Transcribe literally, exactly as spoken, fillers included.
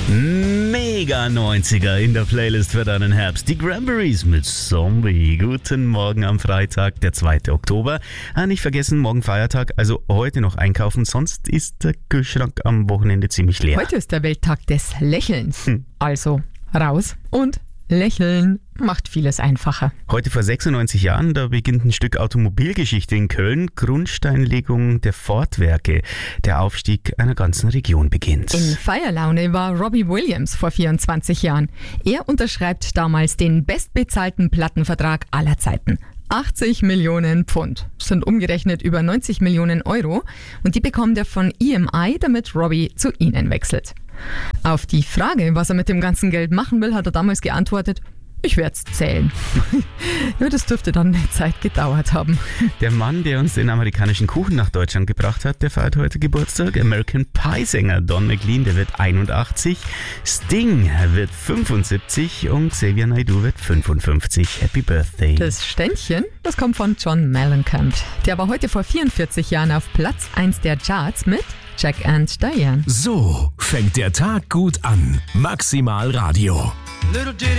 Mega neunziger in der Playlist für deinen Herbst. Die Cranberries mit Zombie. Guten Morgen am Freitag, der zweite Oktober. Ah, nicht vergessen, morgen Feiertag, also heute noch einkaufen, sonst ist der Kühlschrank am Wochenende ziemlich leer. Heute ist der Welttag des Lächelns. Hm. Also raus und lächeln macht vieles einfacher. Heute vor sechsundneunzig Jahren, da beginnt ein Stück Automobilgeschichte in Köln. Grundsteinlegung der Ford-Werke. Der Aufstieg einer ganzen Region beginnt. In Feierlaune war Robbie Williams vor vierundzwanzig Jahren. Er unterschreibt damals den bestbezahlten Plattenvertrag aller Zeiten. achtzig Millionen Pfund. Das sind umgerechnet über neunzig Millionen Euro. Und die bekommt er von E M I, damit Robbie zu ihnen wechselt. Auf die Frage, was er mit dem ganzen Geld machen will, hat er damals geantwortet: Ich werde es zählen. Ja, das dürfte dann eine Zeit gedauert haben. Der Mann, der uns den amerikanischen Kuchen nach Deutschland gebracht hat, der feiert heute Geburtstag. American Pie-Sänger Don McLean, der wird einundachtzig. Sting wird fünfundsiebzig und Xavier Naidoo wird fünfundfünfzig. Happy Birthday. Das Ständchen, das kommt von John Mellencamp. Der war heute vor vierundvierzig Jahren auf Platz eins der Charts mit Jack and Diane. So fängt der Tag gut an. Maximal Radio. Little did